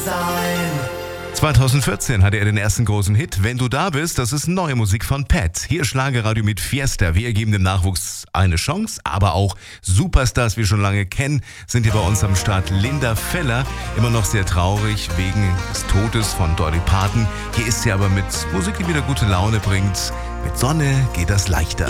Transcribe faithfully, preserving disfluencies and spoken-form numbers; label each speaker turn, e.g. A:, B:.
A: sein.
B: zweitausendvierzehn hatte er den ersten großen Hit. Wenn du da bist, das ist neue Musik von Pat. Hier Schlagerradio mit Fiesta. Wir geben dem Nachwuchs eine Chance, aber auch Superstars, wie wir schon lange kennen, sind hier bei uns am Start. Linda Feller, immer noch sehr traurig wegen des Todes von Dolly Parton. Hier ist sie aber mit Musik, die wieder gute Laune bringt. Mit Sonne geht das leichter.